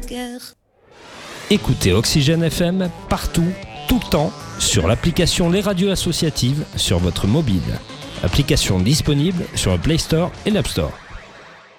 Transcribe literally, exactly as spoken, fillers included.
guerre. Écoutez Oxygène F M partout, tout le temps, sur l'application Les Radios Associatives sur votre mobile. Application disponible sur le Play Store et l'App Store.